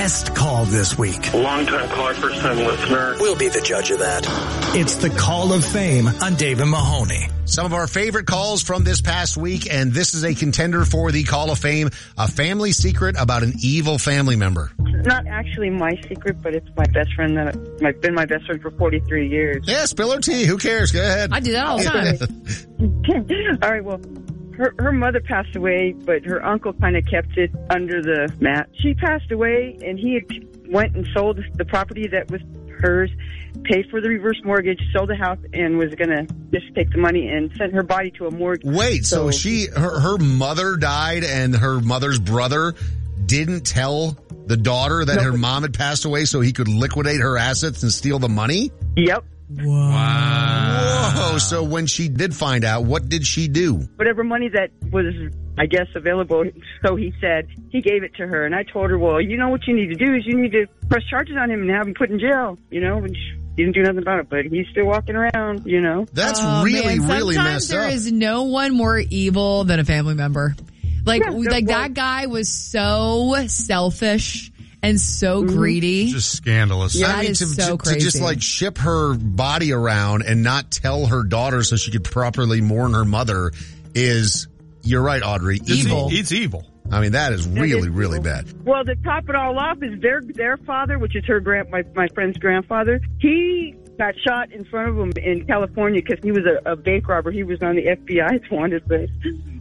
best call this week. Long-time caller, first-time listener. We'll be the judge of that. It's the Call of Fame on Dave and Mahoney. Some of our favorite calls from this past week, and this is a contender for the Call of Fame, a family secret about an evil family member. Not actually my secret, but it's my best friend that I've been my best friend for 43 years. Yeah, spill her tea. Who cares? Go ahead. I do that all the time. All right, well, her mother passed away, but her uncle kind of kept it under the mat. She passed away, and he had went and sold the property that was hers, paid for the reverse mortgage, sold the house, and was going to just take the money and send her body to a morgue. Wait, so her mother died and her mother's brother didn't tell the daughter that her mom had passed away so he could liquidate her assets and steal the money? Yep. Wow. Whoa. So when she did find out, what did she do? Whatever money that was, I guess, available, so he said, he gave it to her. And I told her, well, you know what you need to do is you need to press charges on him and have him put in jail, and she didn't do nothing about it, but he's still walking around, That's really messed up. Sometimes there is no one more evil than a family member. That guy was so selfish and so greedy. Just scandalous. Yeah, that is so crazy. To just ship her body around and not tell her daughter so she could properly mourn her mother is, you're right, Audrey, evil. It's evil. I mean, that is really, really bad. Well, to top it all off is their father, which is my friend's grandfather. He got shot in front of him in California because he was a bank robber. He was on the FBI's wanted list.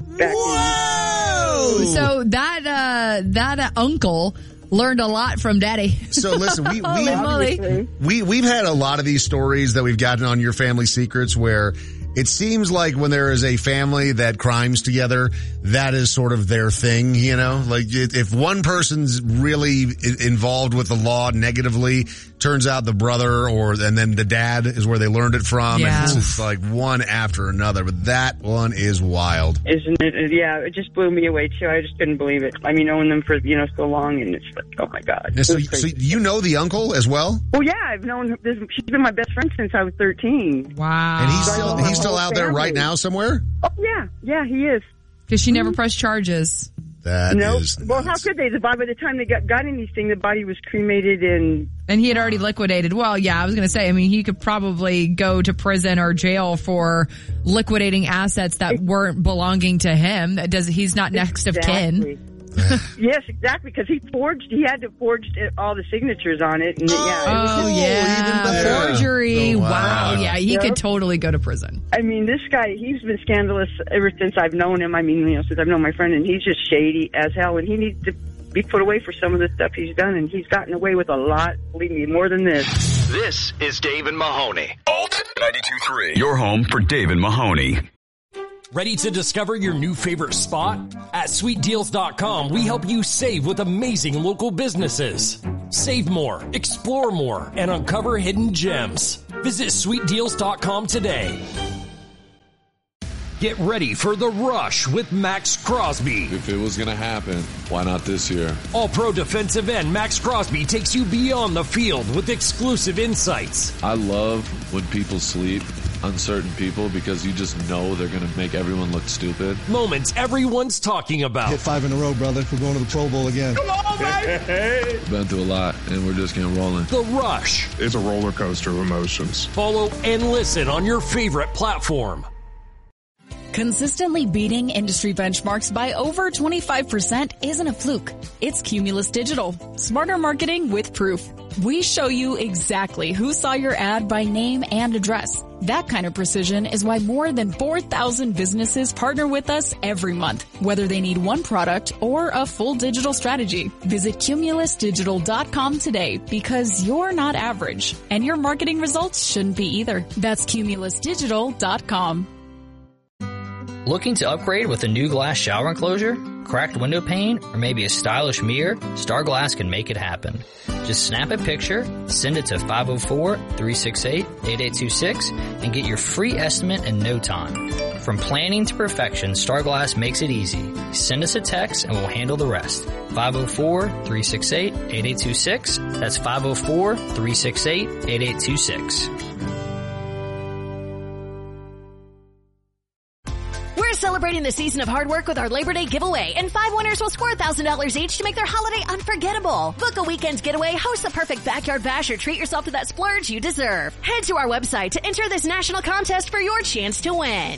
Whoa! So that uncle learned a lot from Daddy. So listen, we've had a lot of these stories that we've gotten on Your Family Secrets where it seems like when there is a family that crimes together, that is sort of their thing, if one person's really involved with the law negatively, turns out the brother and then the dad is where they learned it from. Yeah. And it's just like one after another, but that one is wild. Isn't it? Yeah, it just blew me away too. I just couldn't believe it. I mean, knowing them for, so long, and it's like, oh my God. So you know the uncle as well? Well, yeah, I've known she's been my best friend since I was 13. Wow. And he's still out there right now somewhere? Oh, yeah. Yeah, he is. Because she never pressed charges. That is nuts. Well, how could they? By the time they got anything, the body was cremated and he had already liquidated. Well, yeah, I was going to say, I mean, he could probably go to prison or jail for liquidating assets that weren't belonging to him. He's not next of kin. Yes, exactly, because he had to forge all the signatures on it. And forgery. Oh, wow. Yeah, he could totally go to prison. I mean, this guy, he's been scandalous ever since I've known him. I mean, since I've known my friend, and he's just shady as hell, and he needs to be put away for some of the stuff he's done, and he's gotten away with a lot, believe me, more than this. This is Dave and Mahoney. Alt 92.3. Your home for Dave and Mahoney. Ready to discover your new favorite spot? At SweetDeals.com, we help you save with amazing local businesses. Save more, explore more, and uncover hidden gems. Visit SweetDeals.com today. Get ready for the rush with Max Crosby. If it was going to happen, why not this year? All-pro defensive end Max Crosby takes you beyond the field with exclusive insights. I love when people sleep on certain people because you just know they're going to make everyone look stupid. Moments everyone's talking about. Hit 5 in a row, brother. We're going to the Pro Bowl again. Come on, baby! Been through a lot, and we're just getting rolling. The Rush. It's a roller coaster of emotions. Follow and listen on your favorite platform. Consistently beating industry benchmarks by over 25% isn't a fluke. It's Cumulus Digital. Smarter marketing with proof. We show you exactly who saw your ad by name and address. That kind of precision is why more than 4,000 businesses partner with us every month, whether they need one product or a full digital strategy. Visit CumulusDigital.com today because you're not average, and your marketing results shouldn't be either. That's CumulusDigital.com. Looking to upgrade with a new glass shower enclosure, cracked window pane, or maybe a stylish mirror? Star Glass can make it happen. Just snap a picture, send it to 504-368-8826, and get your free estimate in no time. From planning to perfection, Star Glass makes it easy. Send us a text and we'll handle the rest. 504-368-8826. That's 504-368-8826. celebrating the season of hard work with our Labor Day giveaway, and 5 winners will score $1,000 each to make their holiday unforgettable. Book a weekend getaway, host the perfect backyard bash, or treat yourself to that splurge you deserve. Head to our website to enter this national contest for your chance to win.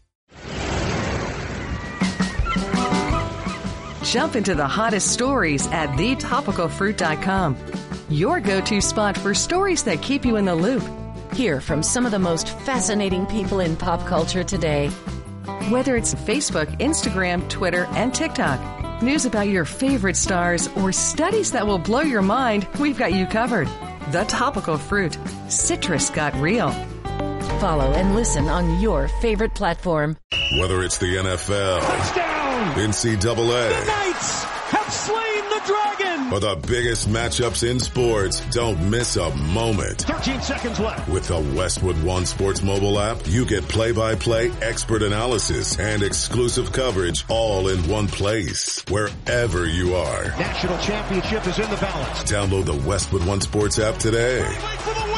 Jump into the hottest stories at thetopicalfruit.com. Your go-to spot for stories that keep you in the loop. Hear from some of the most fascinating people in pop culture today. Whether it's Facebook, Instagram, Twitter, and TikTok, news about your favorite stars, or studies that will blow your mind, we've got you covered. The Topical Fruit. Citrus got real. Follow and listen on your favorite platform. Whether it's the NFL, touchdown, NCAA, the Knights have slain the dragon, or the biggest matchups in sports, don't miss a moment. 13 seconds left. With the Westwood One Sports mobile app, you get play-by-play expert analysis and exclusive coverage all in one place, wherever you are. National championship is in the balance. Download the Westwood One Sports app today. For the win.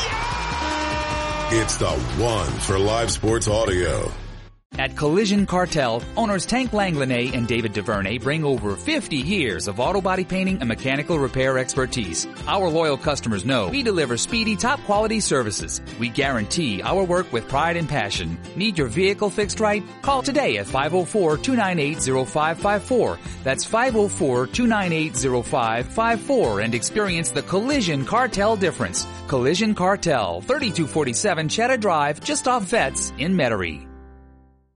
It's the one for live sports audio. At Collision Cartel, owners Tank Langlanay and David DuVernay bring over 50 years of auto body painting and mechanical repair expertise. Our loyal customers know we deliver speedy, top-quality services. We guarantee our work with pride and passion. Need your vehicle fixed right? Call today at 504-298-0554. That's 504-298-0554 and experience the Collision Cartel difference. Collision Cartel, 3247 Cheddar Drive, just off Vets in Metairie.